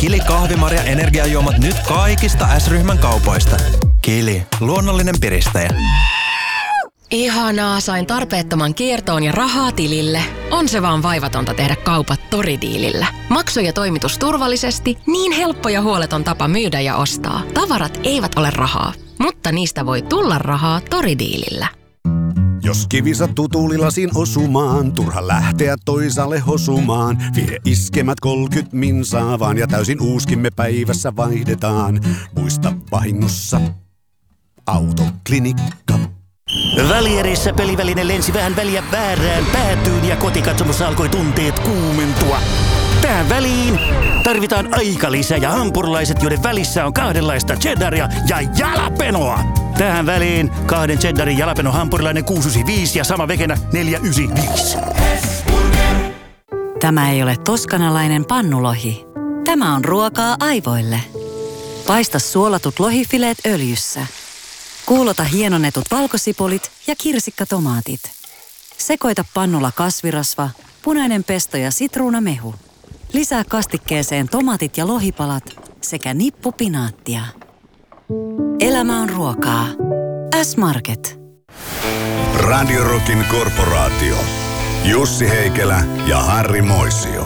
Kili kahvimarja energiajuomat nyt kaikista S-ryhmän kaupoista. Kili, luonnollinen piristäjä. Ihanaa, sain tarpeettoman kiertoon ja rahaa tilille. On se vaan vaivatonta tehdä kaupat Toridiilillä. Maksu ja toimitus turvallisesti, niin helppo ja huoleton tapa myydä ja ostaa. Tavarat eivät ole rahaa, mutta niistä voi tulla rahaa Toridiilillä. Jos kivi sattuu tuulilasiin osumaan, turha lähteä toisaalle hosumaan. Vie iskemät 30 minsaa vaan ja täysin uuskimme päivässä vaihdetaan. Muista vahingossa Autoklinikka. Välierissä peliväline lensi vähän väliä väärään päätyyn ja kotikatsomossa alkoi tunteet kuumentua. Tähän väliin tarvitaan aikalisä ja hampurilaiset, joiden välissä on kahdenlaista cheddaria ja jalapenoa. Tähän väliin 2 cheddarin jalapeno hampurilainen 695 ja sama vegenä 495. Tämä ei ole toskanalainen pannulohi. Tämä on ruokaa aivoille. Paista suolatut lohifileet öljyssä. Kuulota hienonnetut valkosipulit ja kirsikkatomaatit. Sekoita pannulla kasvirasva, punainen pesto ja sitruunamehu. Lisää kastikkeeseen tomaatit ja lohipalat sekä nippu pinaattia. Elämä on ruokaa. S-Market. Radio Rockin korporaatio. Jussi Heikelä ja Harri Moisio.